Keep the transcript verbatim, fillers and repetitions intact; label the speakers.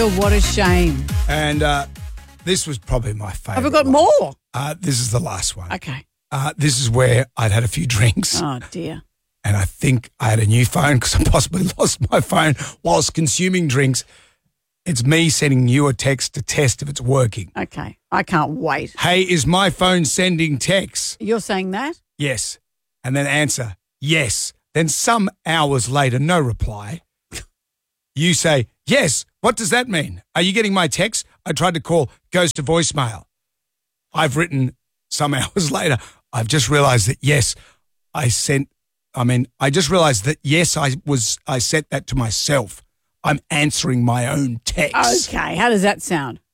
Speaker 1: What a shame.
Speaker 2: And uh, this was probably my favourite.
Speaker 1: Have we got
Speaker 2: one.
Speaker 1: more?
Speaker 2: Uh, this is the last one.
Speaker 1: Okay.
Speaker 2: Uh, this is where I'd had a few drinks.
Speaker 1: Oh, dear.
Speaker 2: And I think I had a new phone because I possibly lost my phone whilst consuming drinks. It's me sending you a text to test if it's working.
Speaker 1: Okay. I can't wait.
Speaker 2: Hey, is my phone sending texts?
Speaker 1: You're saying that?
Speaker 2: Yes. And then answer, yes. Then some hours later, no reply. You say, yes. What does that mean? Are you getting my text? I tried to call, goes to voicemail. I've written some hours later, I've just realized that, yes, I sent, I mean, I just realized that, yes, I was, I sent that to myself. I'm answering my own text.
Speaker 1: Okay. How does that sound?